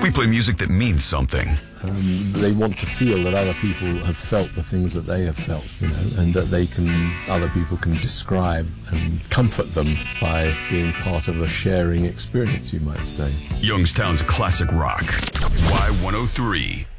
We play music that means something. They want to feel that other people have felt the things that they have felt, you know, and that other people can describe and comfort them by being part of a sharing experience, you might say. Youngstown's classic rock. Y103.